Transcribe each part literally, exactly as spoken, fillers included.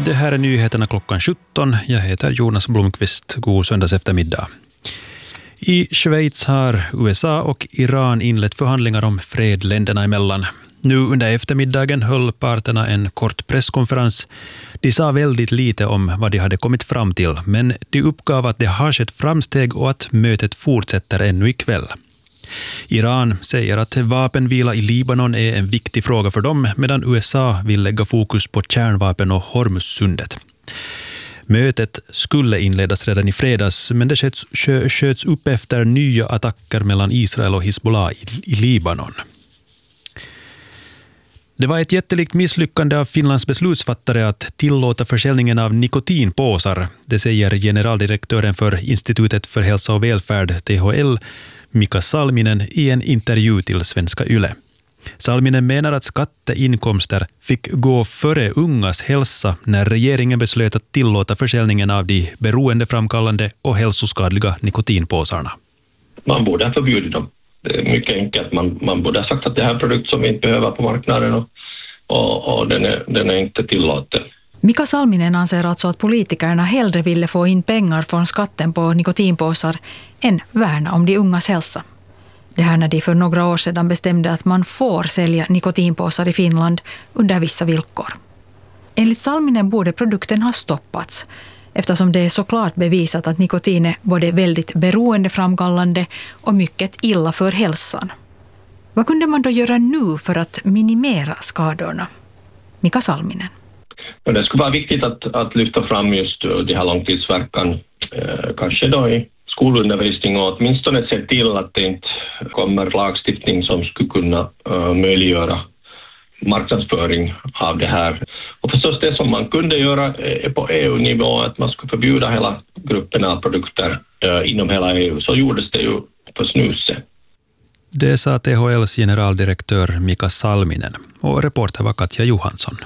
Det här är nyheterna klockan sjutton. Jag heter Jonas Blomqvist. God söndags eftermiddag. I Schweiz har U S A och Iran inlett förhandlingar om fred länderna emellan. Nu under eftermiddagen höll parterna en kort presskonferens. De sa väldigt lite om vad de hade kommit fram till, men de uppgav att det har skett framsteg och att mötet fortsätter ännu ikväll. Iran säger att vapenvila i Libanon är en viktig fråga för dem, medan U S A vill lägga fokus på kärnvapen och Hormuzsundet. Mötet skulle inledas redan i fredags, men det sköts, sköts upp efter nya attacker mellan Israel och Hizbollah i, i Libanon. Det var ett jättelikt misslyckande av Finlands beslutsfattare att tillåta försäljningen av nikotinpåsar. Det säger generaldirektören för Institutet för hälsa och välfärd, T H L, Mika Salminen, i en intervju till Svenska Yle. Salminen menar att skatteinkomster fick gå före ungas hälsa när regeringen beslöt att tillåta försäljningen av de beroendeframkallande och hälsoskadliga nikotinpåsarna. Man borde ha förbjudit dem. Det är mycket enkelt. Man, man borde ha sagt att det här är en produkt som vi inte behöver på marknaden och, och, och den, är, den är inte tillåten. Mika Salminen anser alltså att politikerna hellre ville få in pengar från skatten på nikotinpåsar än värna om de ungas hälsa. Det här när de för några år sedan bestämde att man får sälja nikotinpåsar i Finland under vissa villkor. Enligt Salminen borde produkten ha stoppats, eftersom det är såklart bevisat att nikotin är både väldigt beroendeframkallande och mycket illa för hälsan. Vad kunde man då göra nu för att minimera skadorna? Mika Salminen. Det skulle vara viktigt att, att lyfta fram just det här långtidsverkan, eh, kanske då i skolundervisning, och åtminstone se till att det inte kommer lagstiftning som skulle kunna uh, möjliggöra marknadsföring av det här. Och förstås det som man kunde göra är på E U-nivå att man skulle förbjuda hela gruppen av produkter uh, inom hela E U. Så gjordes det ju på snuset. Det sa T H L:s generaldirektör Mika Salminen, och reporter var Katja Johansson.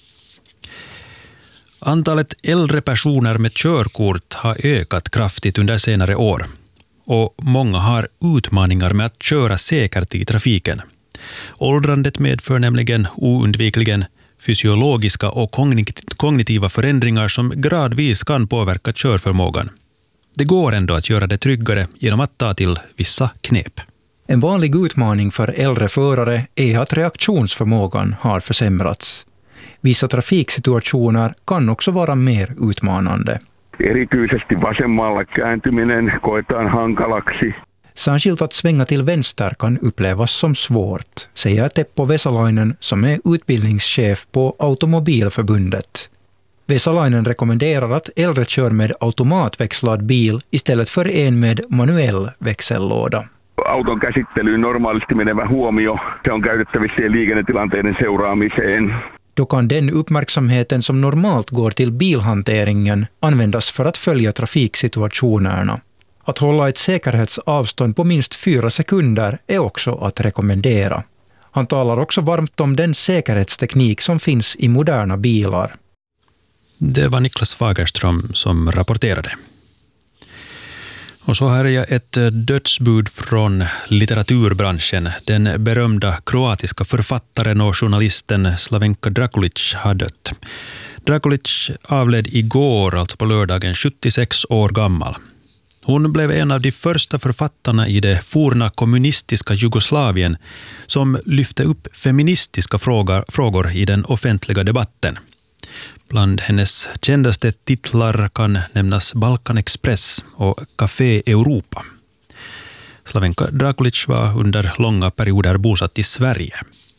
Antalet äldre personer med körkort har ökat kraftigt under senare år, och många har utmaningar med att köra säkert i trafiken. Åldrandet medför nämligen oundvikligen fysiologiska och kognitiva förändringar som gradvis kan påverka körförmågan. Det går ändå att göra det tryggare genom att ta till vissa knep. En vanlig utmaning för äldre förare är att reaktionsförmågan har försämrats. Vissa trafiksituationer kan också vara mer utmanande. Erityisesti vasemmalla kääntyminen koetaan hankalaksi. Särskilt att svänga till vänster kan upplevas som svårt, säger Teppo Vesalainen som är utbildningschef på Automobilförbundet. Vesalainen rekommenderar att äldre kör med automatväxlad bil istället för en med manuell växellåda. Auton käsittelyyn normaalisti menevä huomio, se on käytettävissä liikennetilanteiden seuraamiseen. Då kan den uppmärksamheten som normalt går till bilhanteringen användas för att följa trafiksituationerna. Att hålla ett säkerhetsavstånd på minst fyra sekunder är också att rekommendera. Han talar också varmt om den säkerhetsteknik som finns i moderna bilar. Det var Niklas Fagerström som rapporterade. Och så här är ett dödsbud från litteraturbranschen. Den berömda kroatiska författaren och journalisten Slavenka Drakulic har dött. Drakulic avled igår, alltså på lördagen, sjuttiosex år gammal. Hon blev en av de första författarna i det forna kommunistiska Jugoslavien som lyfte upp feministiska frågor, frågor i den offentliga debatten. Bland hennes kändaste titlar kan nämnas Balkan Express och Café Europa. Slavenka Drakulic var under långa perioder bosatt i Sverige.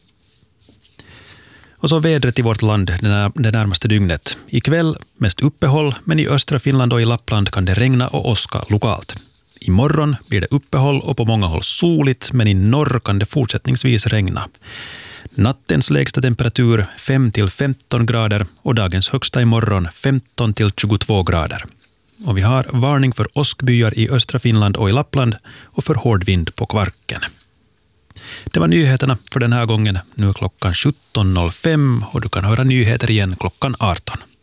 Och så vädret i vårt land det närmaste dygnet. Ikväll mest uppehåll, men i östra Finland och i Lappland kan det regna och åska lokalt. Imorgon blir det uppehåll och på många håll soligt, men i norr kan det fortsättningsvis regna. Nattens lägsta temperatur fem till femton grader och dagens högsta imorgon femton till tjugotvå grader. Och vi har varning för åskbyar i östra Finland och i Lappland och för hård vind på Kvarken. Det var nyheterna för den här gången. Nu är klockan sjutton noll fem och du kan höra nyheter igen klockan arton.